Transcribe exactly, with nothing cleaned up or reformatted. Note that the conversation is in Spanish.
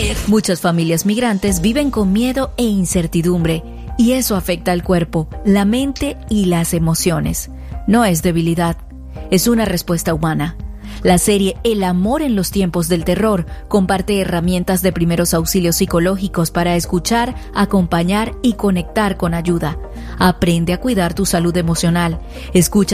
Muchas familias migrantes viven con miedo e incertidumbre, y eso afecta al cuerpo, la mente y las emociones. No es debilidad, es una respuesta humana. La serie El amor en los tiempos del terror comparte herramientas de primeros auxilios psicológicos para escuchar, acompañar y conectar con ayuda. Aprende a cuidar tu salud emocional. Escucha